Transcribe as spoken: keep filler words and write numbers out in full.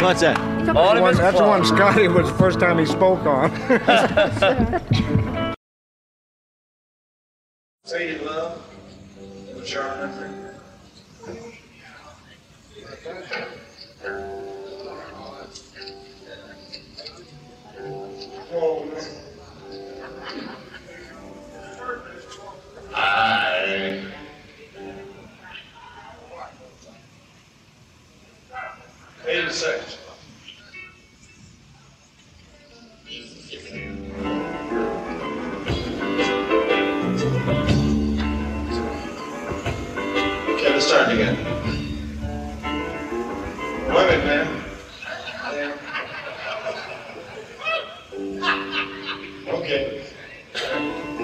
What's that? All of One, his that's the one clothes. Scotty was the first time he spoke on. Faded love, which are nothing. Oh, man. I eighty seconds. Okay, let's start again. Wait a minute, man. Yeah. Okay.